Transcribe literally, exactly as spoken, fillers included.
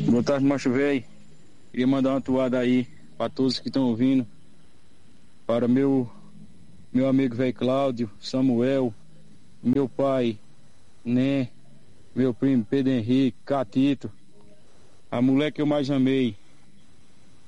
Boa tarde, macho velho. Queria mandar uma toada aí para todos que estão ouvindo. Para meu meu amigo velho Cláudio, Samuel, meu pai, Né, meu primo Pedro Henrique, Catito, a mulher que eu mais amei,